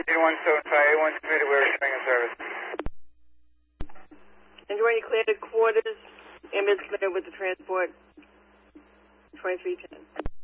175, A1's committed, we're returning in service. And you're already cleared at quarters, ambulance cleared with the transport 2310.